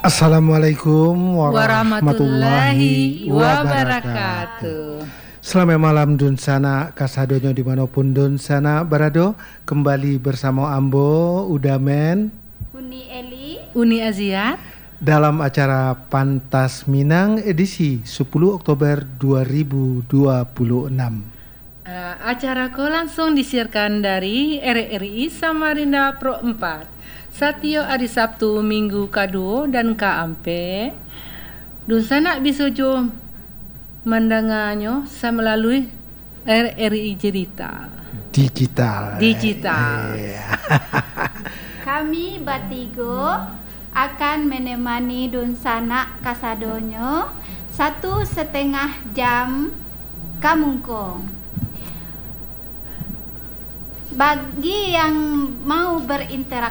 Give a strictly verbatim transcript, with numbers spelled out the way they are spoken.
Assalamualaikum warahmatullahi warahmatullahi wabarakatuh. wabarakatuh. Selamat malam dun sana kasadonyo dimanapun dun sana berado. Kembali bersama Ambo, Udamen, Uni Eli, Uni Aziat dalam acara Pantas Minang edisi sepuluh Oktober dua ribu dua puluh enam. uh, Acara ko langsung disiarkan dari R R I Samarinda Pro empat Satyo hari Sabtu Minggu Kado dan Kaampe. Dun sana bisa jo mendengarnya melalui R R I Digital. Digital. Digital. Eh, kami Batigo akan menemani Dun Sana Kasadonyo satu setengah jam kamungko. Bagi yang mau berinteraksi